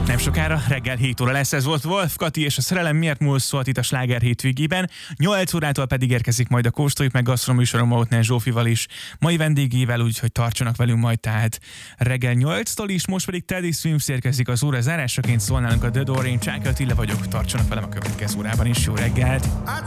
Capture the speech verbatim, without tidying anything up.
Nem sokára reggel hét óra lesz, ez volt Wolf, Kati és a szerelem miért múlt szólt itt a Sláger hétvégében. nyolc órától pedig érkezik majd a Kóstoljuk meg gasztroműsorom Mautner Zsófival is, mai vendégével, úgyhogy tartsanak velünk majd tehát reggel nyolctól is, most pedig Teddy Swims érkezik az óra zárásaként, szól nálunk a The Door, én Csáky Attila vagyok, tartsanak velem a következő órában is, jó reggelt!